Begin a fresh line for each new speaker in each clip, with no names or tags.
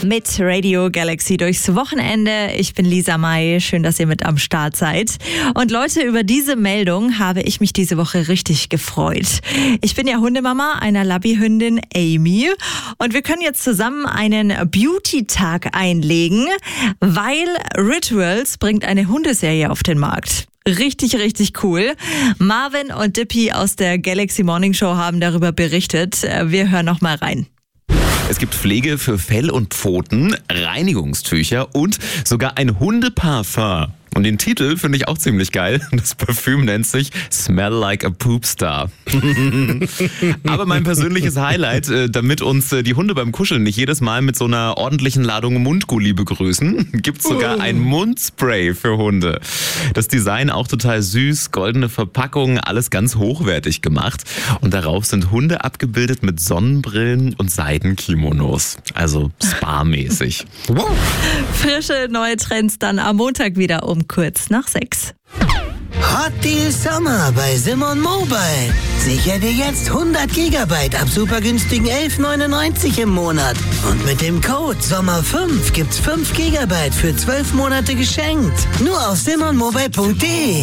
mit Radio Galaxy durchs Wochenende. Ich bin Lisa May. Schön, dass ihr mit am Start seid. Und Leute, über diese Meldung habe ich mich diese Woche richtig gefreut. Ich bin ja Hundemama einer Labby-Hündin Amy und wir können jetzt zusammen einen Beauty-Tag einlegen, weil Rituals bringt eine Hundeserie auf den Markt. Richtig, richtig cool. Marvin und Dippy aus der Galaxy Morning Show haben darüber berichtet. Wir hören noch mal rein.
Es gibt Pflege für Fell und Pfoten, Reinigungstücher und sogar ein Hundeparfum. Und den Titel finde ich auch ziemlich geil. Das Parfüm nennt sich Smell Like a Poop Star. Aber mein persönliches Highlight, damit uns die Hunde beim Kuscheln nicht jedes Mal mit so einer ordentlichen Ladung Mundgulli begrüßen, gibt es sogar ein Mundspray für Hunde. Das Design auch total süß, goldene Verpackung, alles ganz hochwertig gemacht. Und darauf sind Hunde abgebildet mit Sonnenbrillen und Seidenkimonos. Also Spa-mäßig.
Frische neue Trends dann am Montag wieder um kurz nach 6.
Hot Deal Sommer bei Simon Mobile. Sicher dir jetzt 100 GB ab super günstigen 11,99 im Monat. Und mit dem Code SOMMER5 gibt's 5 GB für 12 Monate geschenkt. Nur auf simonmobile.de.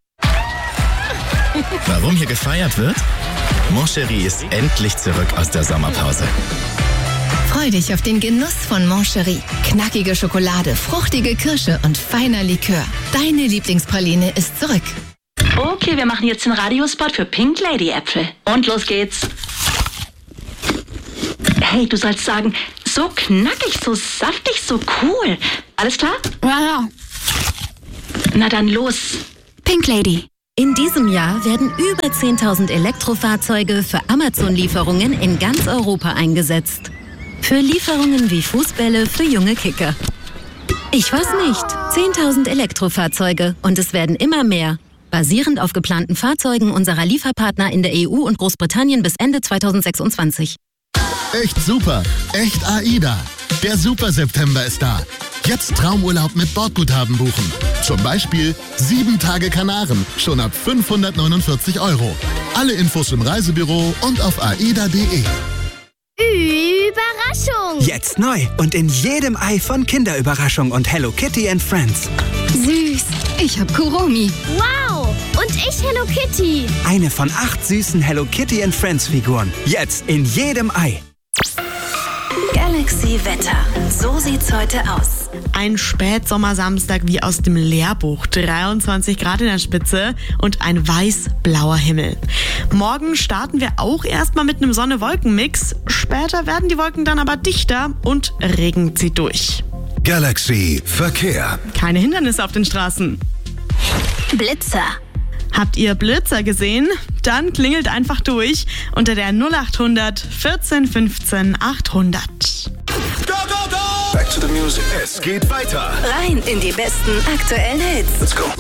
Warum hier gefeiert wird? Mon Chéri ist endlich zurück aus der Sommerpause.
Freu dich auf den Genuss von Mon Chéri. Knackige Schokolade, fruchtige Kirsche und feiner Likör. Deine Lieblingspraline ist zurück.
Okay, wir machen jetzt den Radiospot für Pink Lady Äpfel. Und los geht's. Hey, du sollst sagen, so knackig, so saftig, so cool. Alles klar?
Ja.
Na dann los.
Pink Lady. In diesem Jahr werden über 10.000 Elektrofahrzeuge für Amazon-Lieferungen in ganz Europa eingesetzt. Für Lieferungen wie Fußbälle für junge Kicker. Ich weiß nicht. 10.000 Elektrofahrzeuge und es werden immer mehr. Basierend auf geplanten Fahrzeugen unserer Lieferpartner in der EU und Großbritannien bis Ende 2026.
Echt super. Echt AIDA. Der Super September ist da. Jetzt Traumurlaub mit Bordguthaben buchen. Zum Beispiel 7 Tage Kanaren. Schon ab 549 €. Alle Infos im Reisebüro und auf aida.de.
Überraschung!
Jetzt neu und in jedem Ei von Kinderüberraschung und Hello Kitty and Friends.
Süß. Ich hab Kuromi.
Wow! Und ich Hello Kitty.
Eine von 8 süßen Hello Kitty and Friends Figuren. Jetzt in jedem Ei.
Galaxy Wetter. So sieht's heute aus.
Ein Spätsommersamstag wie aus dem Lehrbuch. 23 Grad in der Spitze und ein weiß-blauer Himmel. Morgen starten wir auch erstmal mit einem Sonne-Wolken-Mix. Später werden die Wolken dann aber dichter und Regen zieht durch.
Galaxy Verkehr.
Keine Hindernisse auf den Straßen.
Blitzer.
Habt ihr Blitzer gesehen? Dann klingelt einfach durch unter der 0800 14 15 800.
Go, go, go! Back to the music. Es geht weiter.
Rein in die besten aktuellen Hits.
Let's go.